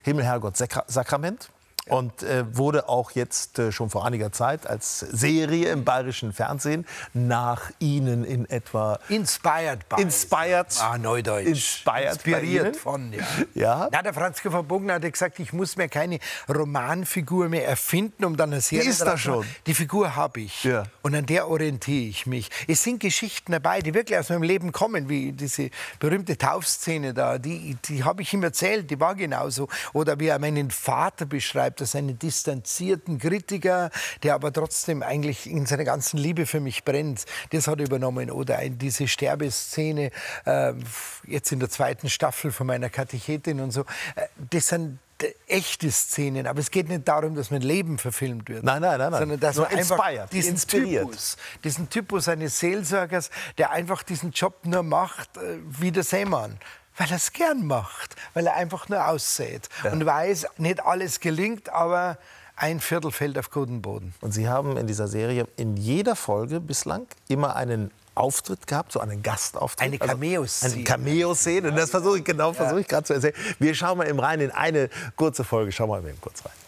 Himmel, Herrgott, Sakrament. Und wurde auch jetzt schon vor einiger Zeit als Serie im bayerischen Fernsehen nach Ihnen in etwa... Inspired by. Neudeutsch. Inspiriert von, ja. Ja. Na, der Franz Christoph Bogner hat gesagt, ich muss mir keine Romanfigur mehr erfinden, um dann eine Serie... Die ist da schon. Die Figur habe ich. Ja. Und an der orientiere ich mich. Es sind Geschichten dabei, die wirklich aus meinem Leben kommen, wie diese berühmte Taufszene da. Die habe ich ihm erzählt, die war genauso. Oder wie er meinen Vater beschreibt, als einen distanzierten Kritiker, der aber trotzdem eigentlich in seiner ganzen Liebe für mich brennt. Das hat er übernommen. Oder diese Sterbeszene jetzt in der 2. Staffel von meiner Katechetin und so. Das sind echte Szenen, aber es geht nicht darum, dass mein Leben verfilmt wird. Nein. Sondern dass man einfach inspiriert. Diesen Typus eines Seelsorgers, der einfach diesen Job nur macht wie der Seemann. Weil er es gern macht, weil er einfach nur aussät und weiß, nicht alles gelingt, aber ein Viertel fällt auf guten Boden. Und Sie haben in dieser Serie in jeder Folge bislang immer einen Auftritt gehabt, so einen Gastauftritt. Eine Cameo-Szene. Eine Cameo-Szene, das versuche ich gerade zu erzählen. Wir schauen mal eben rein in eine kurze Folge. Schauen wir mal eben kurz rein.